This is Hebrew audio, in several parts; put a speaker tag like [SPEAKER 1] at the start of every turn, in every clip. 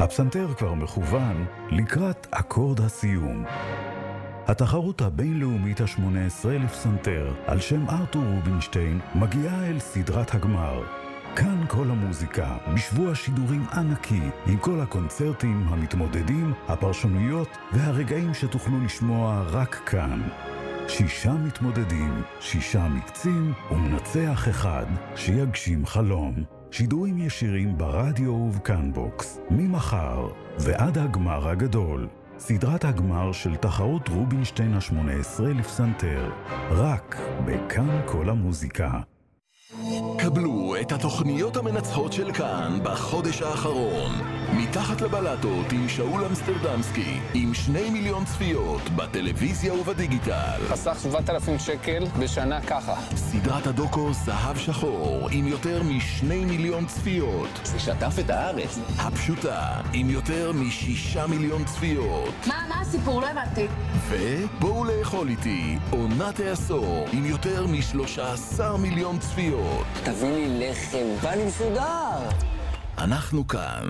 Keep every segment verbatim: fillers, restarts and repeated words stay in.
[SPEAKER 1] הפסנתר כבר מכוון לקראת אקורד הסיום. התחרות הבינלאומית ה-שמונה עשרה לפסנתר על שם ארתור רובינשטיין מגיעה אל סדרת הגמר. כאן כל המוזיקה, בשבוע שידורים ענקי, עם כל הקונצרטים, המתמודדים, הפרשנויות והרגעים שתוכלו לשמוע רק כאן. שישה מתמודדים, שישה מקצים ומנצח אחד שיגשים חלום. שידורים ישירים ברדיו ובכאן בוקס, ממחר ועד הגמר הגדול. סדרת הגמר של תחרות רובינשטיין ה-שמונה עשרה לפסנתר, רק בכאן כל המוזיקה.
[SPEAKER 2] קבלו את התוכניות המנצחות של כאן בחודש האחרון. מתחת לבלטות עם שאול אמסטרדמסקי, עם שני מיליון צפיות בטלוויזיה ובדיגיטל.
[SPEAKER 3] חסך שבעת אלפים שקל בשנה ככה.
[SPEAKER 2] סדרת הדוקו זהב שחור עם יותר משני מיליון צפיות.
[SPEAKER 3] זה שטף את הארץ.
[SPEAKER 2] הפשוטה עם יותר משישה מיליון צפיות.
[SPEAKER 4] מה, מה הסיפור? לא הבנתי.
[SPEAKER 2] ובואו לאכול איתי עונת העשור עם יותר משלושה עשר מיליון צפיות.
[SPEAKER 3] תביא לי לחם, בא לי מסודר.
[SPEAKER 2] אנחנו כאן.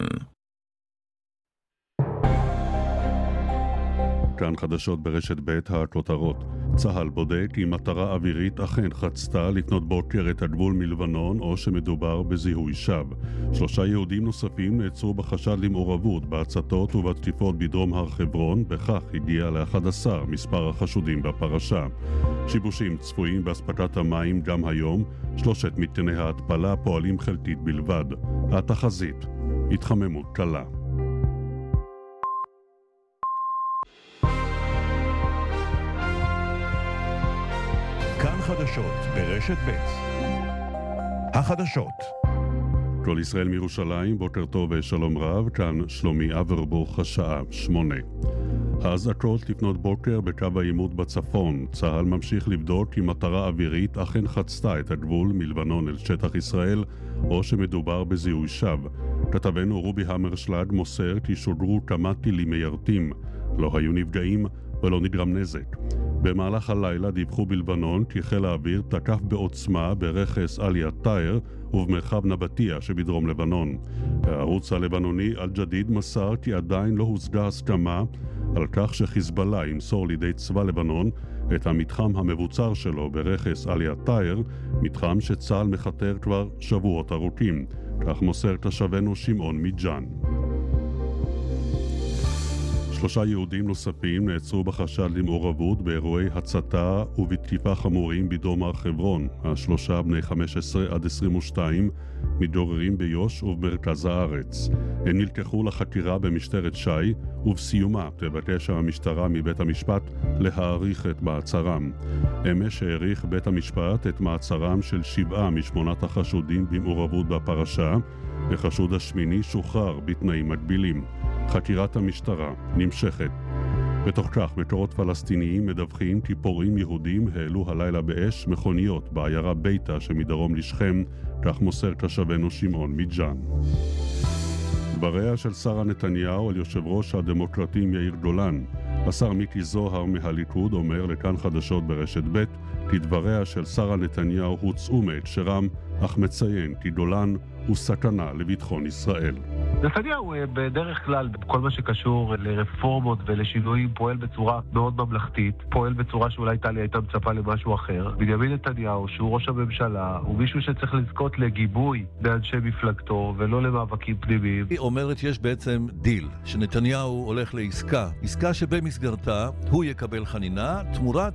[SPEAKER 5] כאן חדשות ברשת ב' הכותרות. צהל בודק אם מטרה אווירית אכן חצתה לפנות בוקר את הגבול מלבנון או שמדובר בזיהוי שווא. שלושה יהודים נוספים נעצרו בחשד למעורבות בהצתות ובתקיפות בדרום הר חברון, בכך הגיע ל-אחד עשר מספר החשודים בפרשה. שיבושים צפויים באספקת המים גם היום, שלושת מתקני ההתפלה פועלים חלקית בלבד. התחזית, התחממות קלה.
[SPEAKER 1] כאן חדשות ברשת ב'. החדשות.
[SPEAKER 5] כל ישראל מירושלים, בוקר טוב ושלום רב, כאן שלומי אברבוך, השעה שמונה. האזעקות לפנות בוקר בקו העימות בצפון. צה"ל ממשיך לבדוק אם מטרה אווירית אכן חצתה את הגבול מלבנון אל שטח ישראל, או שמדובר בזיהוי שווא. כתבנו רובי המרשלג מוסר כי שוגרו כמה טילים מיירטים. לא היו נפגעים ולא נגרם נזק. במהלך הלילה דיווחו בלבנון כי חיל האוויר תקף בעוצמה ברכס עליה טאיר ובמרחב נבטיה שבדרום לבנון. הערוץ הלבנוני אל-ג'דיד מסר כי עדיין לא הושגה הסכמה על כך שחיזבאללה ימסור לידי צבא לבנון את המתחם המבוצר שלו ברכס עליה טאיר, מתחם שצה"ל מחתר כבר שבועות ארוכים. כך מוסר תושבנו שמעון מג'אן. שלושה יהודים נוספים נעצרו בחשד למעורבות באירועי הצתה ובתקיפה חמורים בדרום הר חברון. השלושה בני חמש עשרה עד עשרים ושתיים מתגוררים ביו"ש ובמרכז הארץ. הם נלקחו לחקירה במשטרת ש"י, ובסיומה תבקש המשטרה מבית המשפט להאריך את מעצרם. אמש האריך בית המשפט את מעצרם של שבעה משמונת החשודים במעורבות בפרשה. החשוד השמיני שוחרר בתנאים מגבילים. חקירת המשטרה נמשכת. בתוך כך מקורות פלסטיניים מדווחים כי פורעים יהודים העלו הלילה באש מכוניות בעיירה ביתה שמדרום לשכם, כך מוסר תושבנו שמעון מג'אן. דבריה של שרה נתניהו על יושב ראש הדמוקרטים יאיר גולן. השר מיקי זוהר מהליכוד אומר לכאן חדשות ברשת ב' כי דבריה של שרה נתניהו הוצאו מהקשרם, אך מציין כי גולן הוא סכנה לביטחון ישראל.
[SPEAKER 6] נתניהו בדרך כלל בכל מה שקשור לרפורמות ולשינויים פועל בצורה מאוד ממלכתית, פועל בצורה שאולי טלי הייתה מצפה למשהו אחר. בנימין נתניהו, שהוא ראש הממשלה, הוא מישהו שצריך לזכות לגיבוי באנשי מפלגתו ולא למאבקים פנימיים.
[SPEAKER 7] היא אומרת שיש בעצם דיל, שנתניהו הולך לעסקה, עסקה שבמסגרתה הוא יקבל חנינה תמורת